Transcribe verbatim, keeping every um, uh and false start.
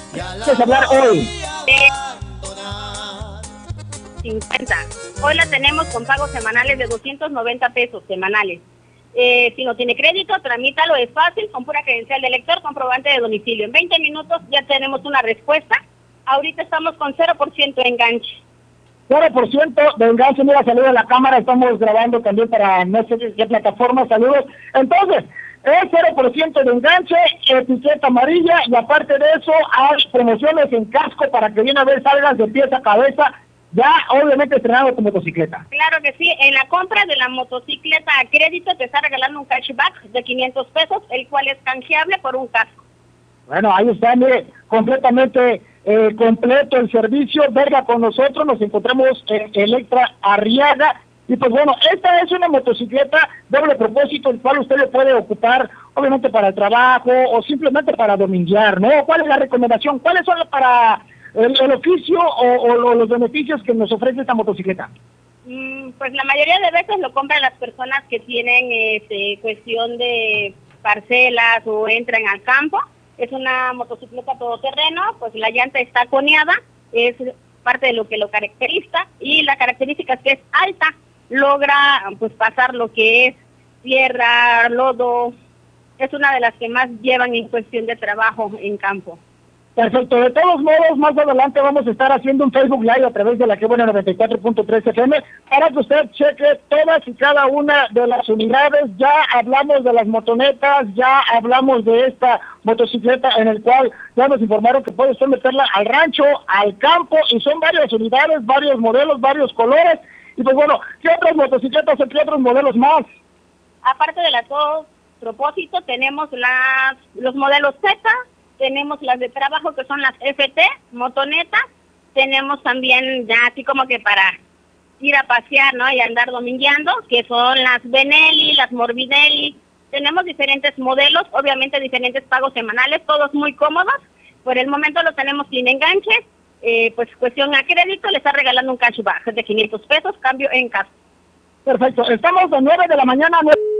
¿Quieres hablar hoy? Eh, cincuenta. Hoy la tenemos con pagos semanales de doscientos noventa pesos semanales. Eh, si no tiene crédito, tramítalo, es fácil, con pura credencial de lector, comprobante de domicilio. En veinte minutos ya tenemos una respuesta. Ahorita estamos con cero por ciento de enganche. cero por ciento de enganche, mira, saludos a la cámara, estamos grabando también para no sé qué plataforma, saludos. Entonces, es cero por ciento de enganche, etiqueta amarilla, y aparte de eso, hay promociones en casco para que de una vez salgas de pies a cabeza, ya obviamente estrenado tu motocicleta. Claro que sí, en la compra de la motocicleta a crédito te está regalando un cashback de quinientos pesos, el cual es canjeable por un casco. Bueno, ahí está, mire, completamente eh, completo el servicio. Venga con nosotros, nos encontramos en Electra Arriaga. Y pues bueno, esta es una motocicleta doble propósito, el cual usted le puede ocupar, obviamente para el trabajo o simplemente para dominguear, ¿no? ¿Cuál es la recomendación? ¿Cuáles son para el, el oficio o, o los beneficios que nos ofrece esta motocicleta? Mm, pues la mayoría de veces lo compran las personas que tienen este, cuestión de parcelas o entran al campo. Es una motocicleta todoterreno, pues la llanta está coneada, es parte de lo que lo caracteriza, y la característica es que es alta, logra pues pasar lo que es tierra, lodo, es una de las que más llevan en cuestión de trabajo en campo. Perfecto, de todos modos, más adelante vamos a estar haciendo un Facebook Live a través de la Que Buena noventa y cuatro punto tres F M para que usted cheque todas y cada una de las unidades. Ya hablamos de las motonetas, ya hablamos de esta motocicleta en el cual ya nos informaron que puede usted meterla al rancho, al campo, y son varias unidades, varios modelos, varios colores. Y pues bueno, ¿qué otras motocicletas o qué otros modelos más? Aparte de la todo propósito, tenemos las los modelos Z, tenemos las de trabajo que son las F T, motonetas, tenemos también ya así como que para ir a pasear, ¿no? Y andar domingueando, que son las Benelli, las Morbidelli. Tenemos diferentes modelos, obviamente diferentes pagos semanales, todos muy cómodos. Por el momento lo tenemos sin enganche, eh, pues cuestión a crédito, le está regalando un cashback de quinientos pesos, cambio en casa. Perfecto, estamos de nueve de la mañana a nueve